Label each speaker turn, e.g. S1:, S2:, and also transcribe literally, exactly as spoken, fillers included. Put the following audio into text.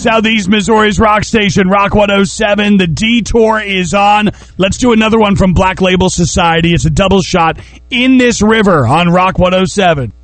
S1: Southeast Missouri's rock station, Rock one oh seven. The Detour is on. Let's do another one from Black Label Society. It's a double shot, In This River on Rock one oh seven.